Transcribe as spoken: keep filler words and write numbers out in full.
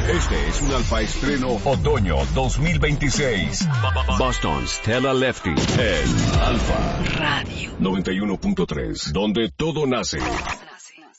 Este es un Alfa Estreno Otoño dos mil veintiséis. Boston Stella Lefty. El Alfa Radio noventa y uno punto tres, donde todo nace.